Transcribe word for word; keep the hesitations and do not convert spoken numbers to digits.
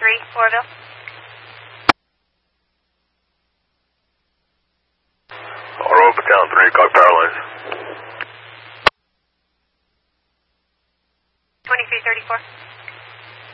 three, Oroville. Oroville, Battalion three, call power lines. twenty-three thirty-four.